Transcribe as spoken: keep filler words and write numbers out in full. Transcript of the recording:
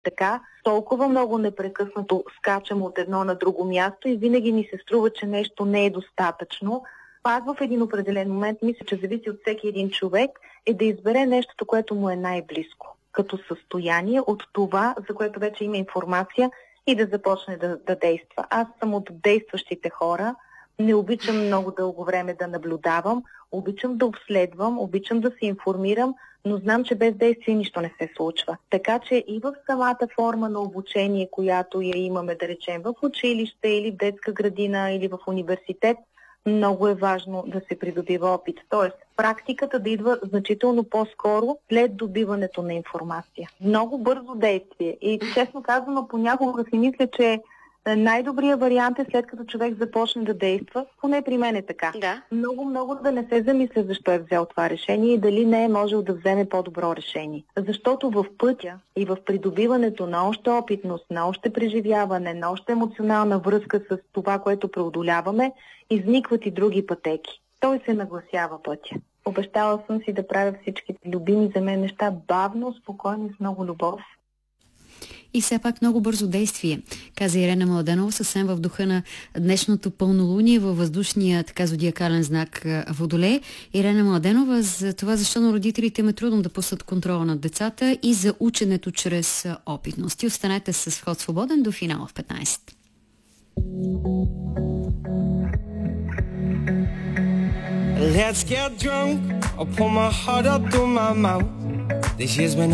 така, толкова много непрекъснато скачам от едно на друго място и винаги ми се струва, че нещо не е достатъчно. Аз в един определен момент мисля, че зависи от всеки един човек е да избере нещото, което му е най-близко като състояние от това, за което вече има информация и да започне да, да действа. Аз съм от действащите хора, не обичам много дълго време да наблюдавам, обичам да обследвам, обичам да се информирам, но знам, че без действие нищо не се случва. Така че и в самата форма на обучение, която я имаме, да речем, в училище или в детска градина или в университет, много е важно да се придобива опит. Тоест, практиката да идва значително по-скоро след добиването на информация. Много бързо действие. И честно казано, понякога си мисля, че най-добрият вариант е след като човек започне да действа, поне при мен е така. Да. Много, много да не се замисля защо е взел това решение и дали не е можел да вземе по-добро решение. Защото в пътя и в придобиването на още опитност, на още преживяване, на още емоционална връзка с това, което преодоляваме, изникват и други пътеки. Той се нагласява пътя. Обещала съм си да правя всички любими за мен неща бавно, спокойно и с много любов. И все пак много бързо действие, каза Ирена Младенова, съвсем в духа на днешното пълнолуние във въздушния така зодиакален знак Водолей. Ирена Младенова за това защо на родителите им е трудно да пуснат контрола над децата и за ученето чрез опитност. И останете с вход свободен до финала в петнайсет. Let's get drunk. I'll pour my heart up through my mouth. This year's been